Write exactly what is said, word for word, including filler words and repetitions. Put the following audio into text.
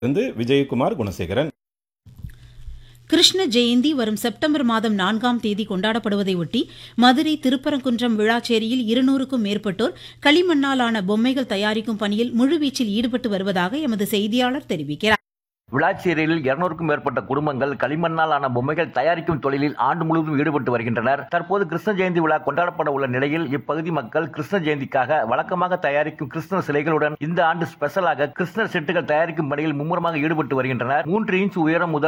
இருந்து விஜயகுமார் குணசேகரன். கிருஷ்ண ஜெயந்தி வரும் செப்டம்பர் மாதம் நான்காம் தேதி கொண்டாடப்படுவதையொட்டி மதுரை திருப்பரங்குன்றம் விழாச்சேரியில் இருநூறுக்கும் மேற்பட்டோர் களிமண்ணாலான பொம்மைகள் தயாரிக்கும் பணியில் முழுவீச்சில் ஈடுபட்டு வருவதாக எமது செய்தியாளர் தெரிவிக்கிறார். விளாச்சேரியில் இருநூறுக்கும் மேற்பட்ட குடும்பங்கள் களிமண்ணால் ஆன பொம்மைகள் தயாரிக்கும் தொழிலில் ஆண்டு முழுவதும் ஈடுபட்டு வருகின்றனர். தற்போது கிருஷ்ண ஜெயந்தி விழா கொண்டாடப்பட உள்ள நிலையில் இப்பகுதி மக்கள் கிருஷ்ண ஜெயந்திக்காக வழக்கமாக தயாரிக்கும் கிருஷ்ணர் சிலைகளுடன் இந்த ஆண்டு ஸ்பெஷலாக கிருஷ்ணர் செட்டுகள் தயாரிக்கும் பணியில் மும்முரமாக ஈடுபட்டு வருகின்றனர். மூன்று இன்ச் உயரம் முதல்